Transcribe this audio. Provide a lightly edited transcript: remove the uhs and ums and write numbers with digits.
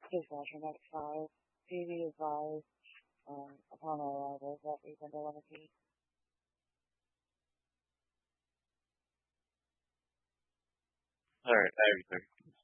Dispatcher Next 5. TV advised upon arrival that we can deliver key. Alright, I agree.